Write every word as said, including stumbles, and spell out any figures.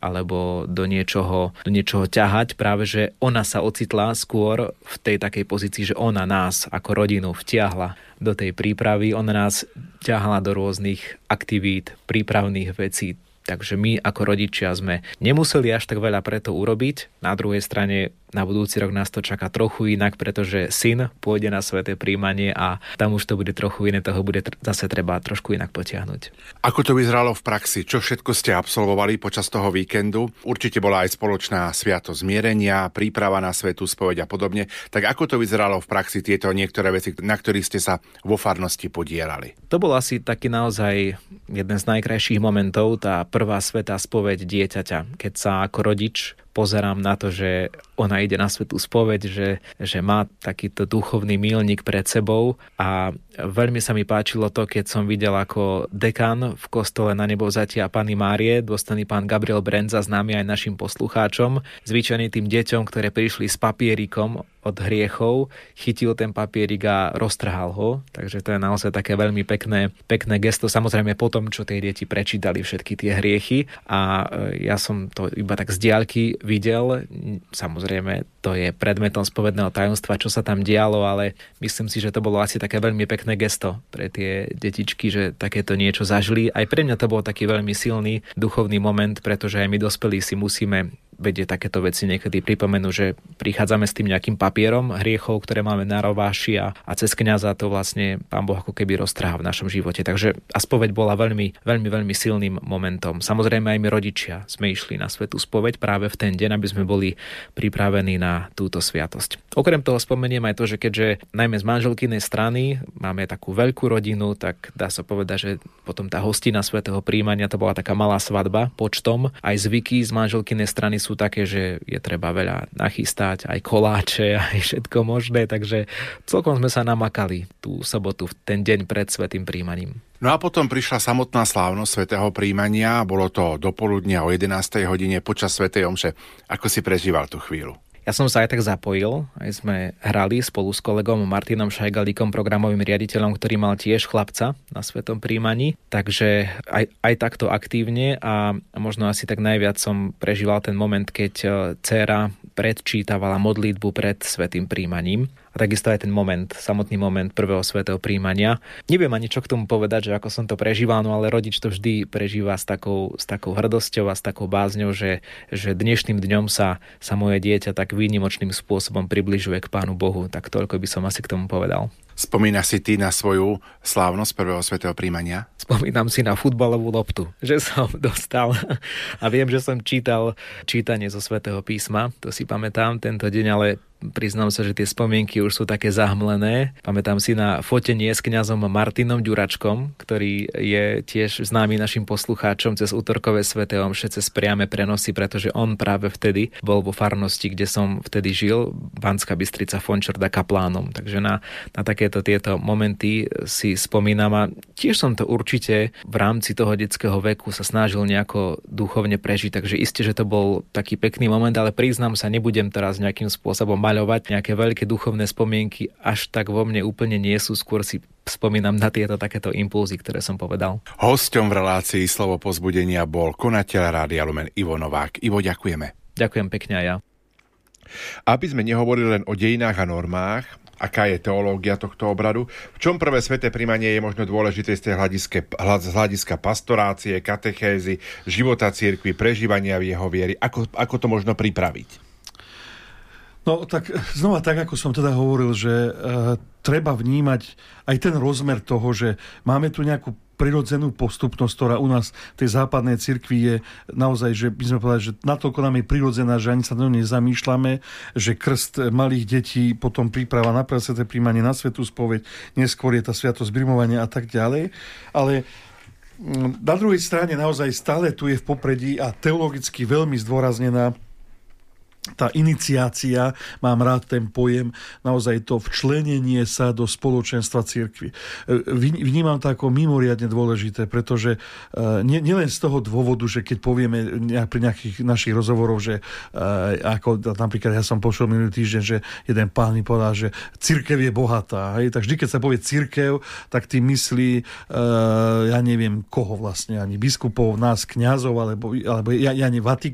alebo do niečoho, do niečoho ťahať. Práve, že ona sa ocitla skôr v tej takej pozícii, že ona nás ako rodinu vtiahla do tej prípravy. Ona nás ťahala do rôznych aktivít, prípravných vecí. Takže my ako rodičia sme nemuseli až tak veľa preto urobiť. Na druhej strane na budúci rok nás to čaká trochu inak, pretože syn pôjde na sväté prijímanie a tam už to bude trochu iné, toho bude tr- zase treba trošku inak potiahnuť. Ako to vyzeralo v praxi? Čo všetko ste absolvovali počas toho víkendu? Určite bola aj spoločná sviatosť zmierenia, príprava na svätú spoveď a podobne. Tak ako to vyzeralo v praxi, tieto niektoré veci, na ktorých ste sa vo farnosti podielali? To bol asi taký naozaj jeden z najkrajších momentov, tá prvá svätá spoveď dieťaťa, keď sa ako rodič pozerám na to, že ona ide na svätú spoveď, že, že má takýto duchovný míľnik pred sebou a veľmi sa mi páčilo to, keď som videl ako dekan v kostole Na Nebovzatia Panny Márie, dôstojný pán Gabriel Brenza, známy aj našim poslucháčom, zvyčajne tým deťom, ktoré prišli s papierikom od hriechov, chytil ten papierik a roztrhal ho. Takže to je naozaj také veľmi pekné, pekné gesto. Samozrejme po tom, čo tie deti prečítali všetky tie hriechy a ja som to iba tak z diaľky videl. Samozrejme, to je predmetom spovedného tajomstva, čo sa tam dialo, ale myslím si, že to bolo asi také veľmi pekné gesto pre tie detičky, že takéto niečo zažili. Aj pre mňa to bol taký veľmi silný duchovný moment, pretože aj my dospelí si musíme vedieť takéto veci niekedy pripomenú, že prichádzame s tým nejakým papierom hriechov, ktoré máme na rováši a, a cez kňaza to vlastne Pán Boh ako keby roztrhá v našom živote. Takže a spoveď bola veľmi, veľmi, veľmi silným momentom. Samozrejme aj my rodičia sme išli na svätú spoveď práve v ten deň, aby sme boli pripravení na túto sviatosť. Okrem toho spomeniem aj to, že keďže najmä z manželkynej strany máme takú veľkú rodinu, tak dá sa povedať, že potom tá hostina svätého prijímania to bola taká malá svadba počtom. Aj zvyky z manželkynej strany sú také, že je treba veľa nachystať, aj koláče, aj všetko možné, takže celkom sme sa namakali tú sobotu, v ten deň pred svätým prijímaním. No a potom prišla samotná slávnosť svätého prijímania, bolo to dopoludnia o jedenástej hodine počas svätej omše. Ako si prežíval tú chvíľu? Ja som sa aj tak zapojil, aj sme hrali spolu s kolegom Martinom Šajgalíkom, programovým riaditeľom, ktorý mal tiež chlapca na svätom prijímaní, takže aj, aj takto aktívne a možno asi tak najviac som prežíval ten moment, keď dcéra predčítavala modlitbu pred svätým prijímaním. A takisto aj ten moment, samotný moment prvého svätého prijímania. Neviem ani čo k tomu povedať, že ako som to prežíval, no ale rodič to vždy prežíva s takou, s takou hrdosťou a s takou bázňou, že, že dnešným dňom sa, sa moje dieťa tak výnimočným spôsobom približuje k Pánu Bohu. Tak toľko by som asi k tomu povedal. Spomínaš si ty na svoju slávnosť prvého svätého prijímania? Spomínam si na futbalovú loptu, že som dostal a viem, že som čítal čítanie zo svätého písma, to si pamätám tento deň, ale priznám sa, že tie spomienky už sú také zahmlené. Pamätám si na fotenie s kňazom Martinom Ďuračkom, ktorý je tiež známy našim poslucháčom cez útorkové sväté omše, cez priame prenosy, pretože on práve vtedy bol vo farnosti, kde som vtedy žil, Banská Bystrica, Fončorda kaplánom. Takže na, na takéto tieto momenty si spomínam a tiež som to určite v rámci toho detského veku sa snažil nejako duchovne prežiť, takže isté, že to bol taký pekný moment, ale priznám sa, nebudem teraz nejakým spôsobom maľovať nejaké veľké duchovné spomienky, až tak vo mne úplne nie sú, skôr si spomínam na tieto takéto impulzy, ktoré som povedal. Hosťom v relácii Slovo povzbudenia bol konateľ Rádia Lumen Ivo Novák. Ivo, ďakujeme. Ďakujem pekne aj ja. Aby sme nehovorili len o dejinách a normách, aká je teológia tohto obradu, v čom prvé sväté prijímanie je možno dôležité z tej hľadiska, z hľadiska pastorácie, katechézy, života cirkvi, prežívania v jeho viery, ako, ako to možno pripraviť? No tak znova tak, ako som teda hovoril, že e, treba vnímať aj ten rozmer toho, že máme tu nejakú prirodzenú postupnosť, ktorá u nás v tej západnej cirkvi je naozaj, že by sme povedali, že natoľko nám je prirodzená, že ani sa na ňu nezamýšľame, že krst malých detí, potom príprava na prvé sväté prijímanie, na svätú spoveď, neskôr je tá sviatosť birmovania a tak ďalej. Ale na druhej strane naozaj stále tu je v popredí a teologicky veľmi zdôraznená tá iniciácia, mám rád ten pojem, naozaj to včlenenie sa do spoločenstva cirkvi. Vnímam to ako mimoriadne dôležité, pretože nielen z toho dôvodu, že keď povieme pri nejakých našich rozhovoroch, že ako napríklad ja som počul minulý týždeň, že jeden pán mi povedal, že cirkev je bohatá. Hej? Tak vždy, keď sa povie cirkev, tak tým myslí, ja neviem koho vlastne, ani biskupov, nás, kňazov, alebo, alebo ja, ja ne,